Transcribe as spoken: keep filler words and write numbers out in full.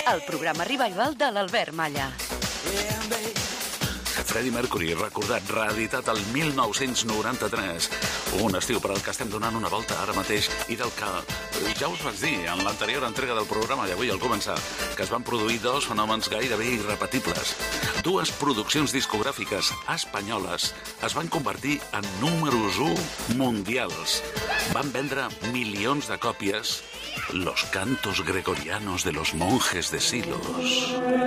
el programa revival de l'Albert Malla. Freddie Mercury, recordat, reeditat el mil nou-cents noranta-tres. Un estiu per al que estem donant una volta ara mateix i del que ja us vaig dir en l'anterior entrega del programa i avui al començar, que es van produir dos fenòmens gairebé irrepetibles. Dues produccions discogràfiques espanyoles es van convertir en números u mundials. Van vendre milions de còpies Los cantos gregorianos de los monjes de Silos.